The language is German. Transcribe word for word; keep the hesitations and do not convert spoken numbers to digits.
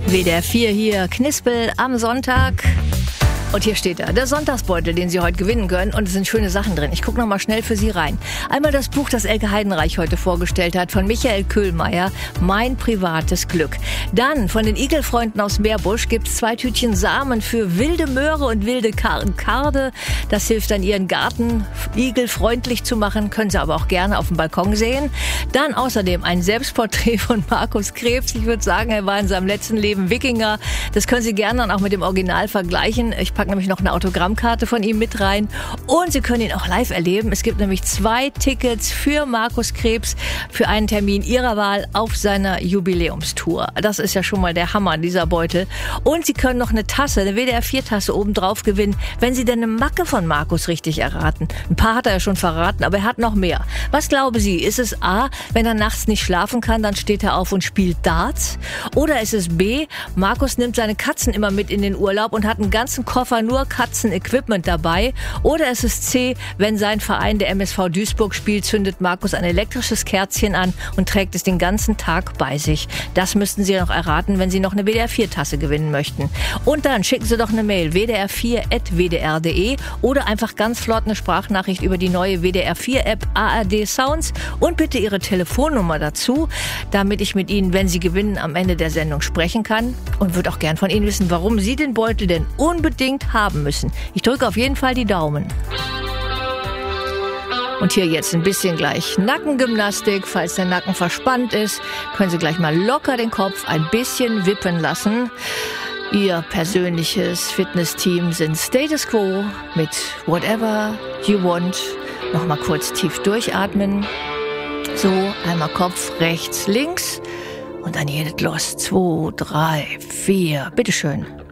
W D R vier hier, Knispel am Sonntag. Und hier steht er, der Sonntagsbeutel, den Sie heute gewinnen können. Und es sind schöne Sachen drin. Ich gucke noch mal schnell für Sie rein. Einmal das Buch, das Elke Heidenreich heute vorgestellt hat, von Michael Köhlmeier, Mein privates Glück. Dann von den Igelfreunden aus Meerbusch gibt es zwei Tütchen Samen für wilde Möhre und wilde Karde. Das hilft dann, Ihren Garten igelfreundlich zu machen. Können Sie aber auch gerne auf dem Balkon sehen. Dann außerdem ein Selbstporträt von Markus Krebs. Ich würde sagen, er war in seinem letzten Leben Wikinger. Das können Sie gerne dann auch mit dem Original vergleichen. Ich packe nämlich noch eine Autogrammkarte von ihm mit rein. Und Sie können ihn auch live erleben. Es gibt nämlich zwei Tickets für Markus Krebs für einen Termin Ihrer Wahl auf seiner Jubiläumstour. Das ist ja schon mal der Hammer, dieser Beutel. Und Sie können noch eine Tasse, eine W D R vier Tasse obendrauf gewinnen, wenn Sie denn eine Macke von Markus richtig erraten. Ein paar hat er ja schon verraten, aber er hat noch mehr. Was glauben Sie? Ist es A, wenn er nachts nicht schlafen kann, dann steht er auf und spielt Darts? Oder ist es B, Markus nimmt seine Katzen immer mit in den Urlaub und hat einen ganzen Koffer nur Katzen-Equipment dabei? Oder ist es C, wenn sein Verein, der M S V Duisburg, spielt, zündet Markus ein elektrisches Kerzchen an und trägt es den ganzen Tag bei sich? Das müssten Sie noch erraten, wenn Sie noch eine W D R vier Tasse gewinnen möchten. Und dann schicken Sie doch eine Mail, w d r vier at w d r punkt d e, oder einfach ganz flott eine Sprachnachricht über die neue W D R vier App A R D Sounds und bitte Ihre Telefonnummer dazu, damit ich mit Ihnen, wenn Sie gewinnen, am Ende der Sendung sprechen kann, und würde auch gern von Ihnen wissen, warum Sie den Beutel denn unbedingt haben müssen. Ich drücke auf jeden Fall die Daumen. Und hier jetzt ein bisschen gleich Nackengymnastik. Falls der Nacken verspannt ist, können Sie gleich mal locker den Kopf ein bisschen wippen lassen. Ihr persönliches Fitnessteam sind Status Quo mit Whatever You Want. Nochmal kurz tief durchatmen. So, einmal Kopf rechts, links. Und dann geht es los. Zwei, drei, vier. Bitteschön.